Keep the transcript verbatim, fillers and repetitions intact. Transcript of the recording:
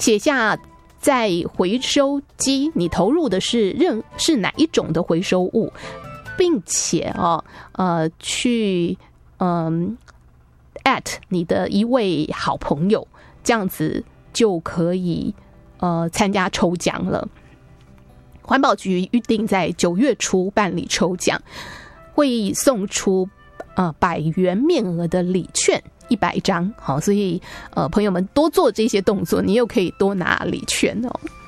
写下在回收机你投入的是任是哪一种的回收物，并且哦呃去嗯 at 你的一位好朋友，这样子就可以呃参加抽奖了。环保局预定在九月初办理抽奖，会送出呃百元面额的礼券一百张，好，所以呃朋友们多做这些动作，你又可以多拿礼券哦。